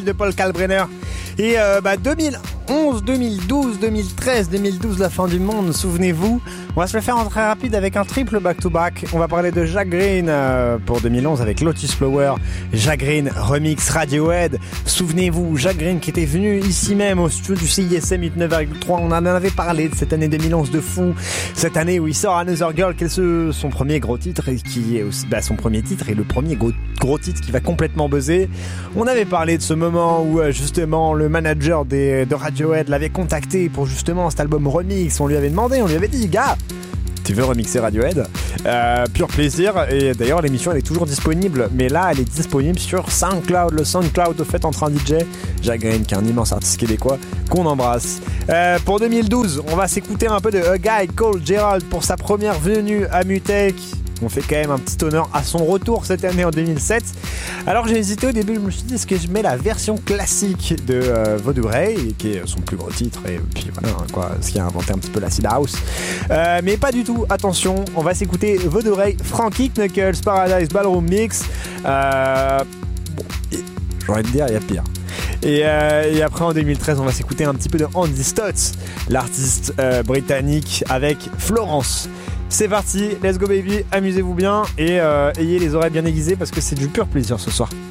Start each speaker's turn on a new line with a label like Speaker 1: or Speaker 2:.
Speaker 1: de Paul Kalkbrenner. Et 2011, 2012, 2013, 2012, la fin du monde, souvenez-vous. On va se le faire en très rapide avec un triple back-to-back. On va parler de Jack Green pour 2011 avec Lotus Flower. Jack Green, remix Radiohead. Souvenez-vous, Jack Green qui était venu ici même au studio du CISM 89,3. On en avait parlé de cette année 2011 de fou. Cette année où il sort Another Girl, qui est son premier gros titre et qui est aussi son premier titre et le premier gros titre qui va complètement buzzer. On avait parlé de ce moment où justement le manager de Radiohead l'avait contacté pour justement cet album remix. On lui avait demandé, on lui avait dit, gars, tu veux remixer Radiohead? Pur plaisir. Et d'ailleurs l'émission elle est toujours disponible, mais là elle est disponible sur SoundCloud, le SoundCloud au fait entre un DJ Jack Green qui est un immense artiste québécois qu'on embrasse. Pour 2012 on va s'écouter un peu de A Guy Called Gerald pour sa première venue à Mutech. On fait quand même un petit honneur à son retour cette année en 2007. Alors j'ai hésité au début, je me suis dit est-ce que je mets la version classique de Vaudoureille, qui est son plus gros titre, et puis voilà quoi, ce qui a inventé un petit peu l'acid house. Mais pas du tout, attention, on va s'écouter Vaudoureille, Frankie Knuckles, Paradise Ballroom Mix. J'ai envie de dire, il y a pire. Et après en 2013 on va s'écouter un petit peu de Andy Stott, l'artiste britannique, avec Florence. C'est parti, let's go baby, amusez-vous bien et ayez les oreilles bien aiguisées parce que c'est du pur plaisir ce soir.